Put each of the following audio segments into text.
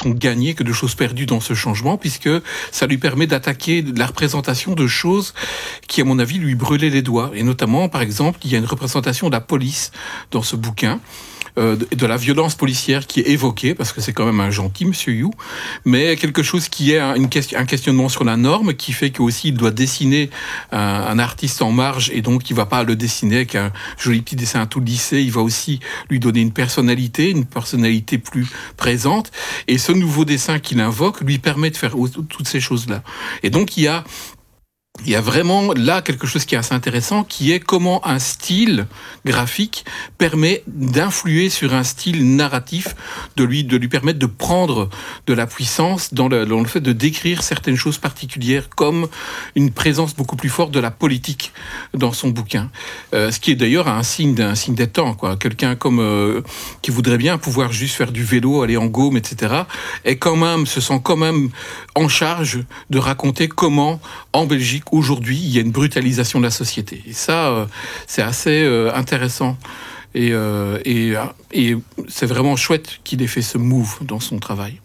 sont gagnées que de choses perdues dans ce changement, puisque ça lui permet d'attaquer la représentation de choses qui, à mon avis, lui brûlaient les doigts. Et notamment, par exemple, il y a une représentation de la police dans ce bouquin, de la violence policière qui est évoquée, parce que c'est quand même un gentil, Monsieur Yu, mais quelque chose qui est un questionnement sur la norme, qui fait qu'aussi il doit dessiner un artiste en marge, et donc il va pas le dessiner avec un joli petit dessin à tout lycée, il va aussi lui donner une personnalité plus présente, et ce nouveau dessin qu'il invoque lui permet de faire toutes ces choses-là. Et donc il y a vraiment là quelque chose qui est assez intéressant, qui est comment un style graphique permet d'influer sur un style narratif, de lui permettre de prendre de la puissance dans le fait de décrire certaines choses particulières, comme une présence beaucoup plus forte de la politique dans son bouquin. Ce qui est d'ailleurs un signe des temps, quoi. Quelqu'un qui voudrait bien pouvoir juste faire du vélo, aller en Gaume, etc., se sent quand même en charge de raconter comment, en Belgique, aujourd'hui, il y a une brutalisation de la société. Et ça, c'est assez intéressant. Et c'est vraiment chouette qu'il ait fait ce move dans son travail.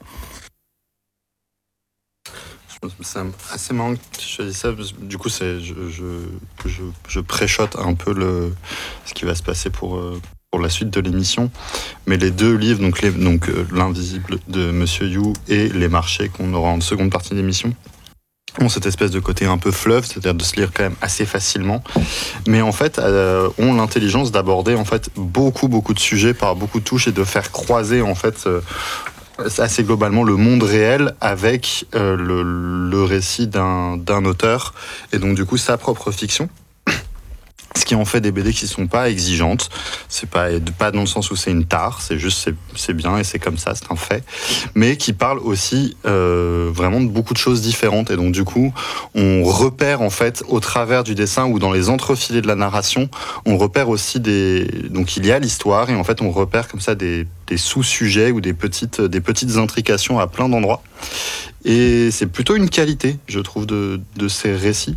C'est assez marrant que je dis ça. Du coup, je préchote un peu ce qui va se passer pour la suite de l'émission. Mais les deux livres, donc L'Invisible de Monsieur Yu et Les Marchés, qu'on aura en seconde partie d'émission, ont cette espèce de côté un peu fleuve, c'est-à-dire de se lire quand même assez facilement, mais en fait ont l'intelligence d'aborder en fait beaucoup de sujets par beaucoup de touches et de faire croiser en fait assez globalement le monde réel avec le récit d'un auteur, et donc du coup sa propre fiction. Ce qui en fait des BD qui sont pas exigeantes, c'est pas dans le sens où c'est une tare, c'est juste c'est bien et c'est comme ça, c'est un fait, mais qui parlent aussi vraiment de beaucoup de choses différentes, et donc du coup on repère en fait au travers du dessin ou dans les entrefilés de la narration, on repère aussi donc il y a l'histoire, et en fait on repère comme ça des sous-sujets ou des petites intrications à plein d'endroits, et c'est plutôt une qualité, je trouve, de ces récits.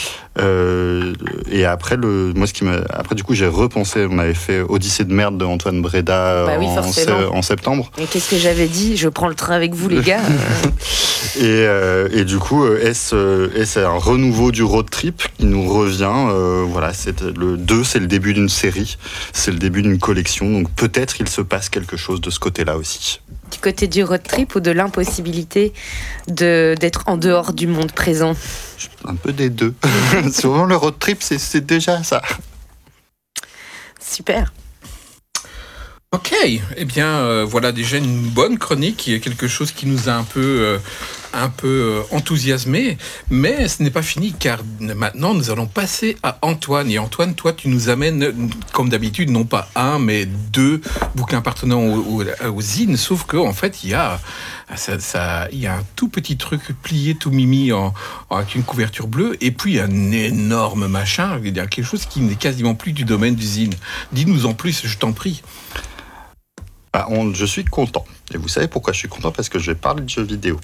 Et après après du coup j'ai repensé, on avait fait Odyssée de merde de Antoine Bréda en septembre. Et qu'est-ce que j'avais dit ? Je prends le train avec vous les gars. Et du coup est-ce un renouveau du road trip qui nous revient, voilà, le 2, c'est le début d'une série, c'est le début d'une collection, donc peut-être il se passe quelque chose de ce côté-là aussi. Du côté du road trip ou de l'impossibilité d'être en dehors du monde présent ? Un peu des deux. Souvent le road trip c'est déjà ça. Super. Ok, eh bien voilà déjà une bonne chronique, qui est quelque chose qui nous a un peu enthousiasmé, mais ce n'est pas fini, car maintenant nous allons passer à Antoine. Et Antoine, toi tu nous amènes, comme d'habitude, non pas un, mais 2 bouquins appartenant au zine, sauf qu'en fait il y a un tout petit truc plié, tout mimi, avec une couverture bleue, et puis un énorme machin, il y a quelque chose qui n'est quasiment plus du domaine du zine. Dis-nous en plus, je t'en prie. Je suis content. Et vous savez pourquoi je suis content ? Parce que je vais parler de jeux vidéo.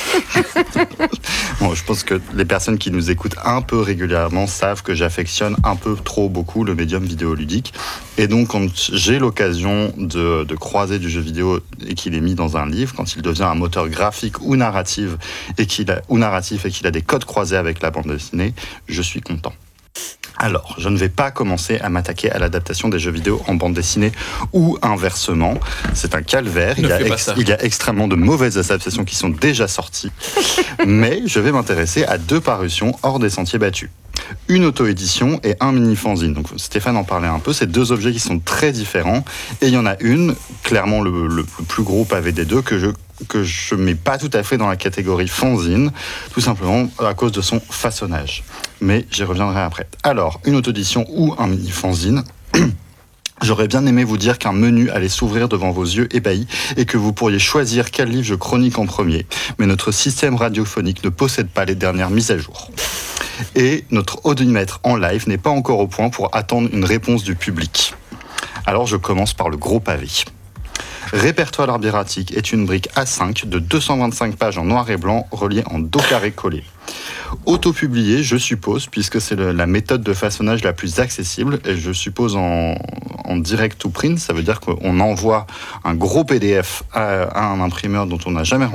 Bon, je pense que les personnes qui nous écoutent un peu régulièrement savent que j'affectionne un peu trop beaucoup le médium vidéoludique. Et donc, quand j'ai l'occasion de croiser du jeu vidéo et qu'il est mis dans un livre, quand il devient un moteur graphique ou narratif et qu'il a des codes croisés avec la bande dessinée, je suis content. Alors, je ne vais pas commencer à m'attaquer à l'adaptation des jeux vidéo en bande dessinée ou inversement. C'est un calvaire. Il y a extrêmement de mauvaises adaptations qui sont déjà sorties. Mais je vais m'intéresser à 2 parutions hors des sentiers battus. Une auto-édition et un mini-fanzine. Donc Stéphane en parlait un peu, c'est 2 objets qui sont très différents. Et il y en a une, clairement le plus gros pavé des 2, que je mets pas tout à fait dans la catégorie fanzine, tout simplement à cause de son façonnage. Mais j'y reviendrai après. Alors, une auto-édition ou un mini-fanzine. J'aurais bien aimé vous dire qu'un menu allait s'ouvrir devant vos yeux ébahis et que vous pourriez choisir quel livre je chronique en premier. Mais notre système radiophonique ne possède pas les dernières mises à jour. Et notre audimètre en live n'est pas encore au point pour attendre une réponse du public. Alors je commence par le gros pavé. Répertoire labyrinthique est une brique A5 de 225 pages en noir et blanc reliée en dos carré collé. Auto-publié, je suppose, puisque c'est la méthode de façonnage la plus accessible, et je suppose en direct to print, ça veut dire qu'on envoie un gros PDF à un imprimeur dont on n'a jamais